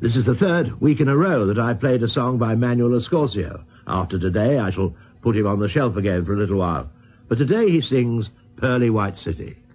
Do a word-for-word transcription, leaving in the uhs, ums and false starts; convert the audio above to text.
This is the third week in a row that I played a song by Manuel Escorcio. After today, I shall put him on the shelf again for a little while. But today he sings Pearly White City.